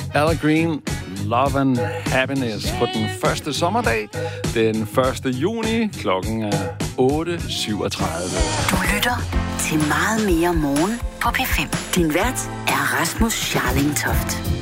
Al Green, Love and Happiness på den første sommerdag, den 1. juni, klokken er 8.37. Du lytter til Meget mere morgen på P5. Din vært er Rasmus Scharling Toft.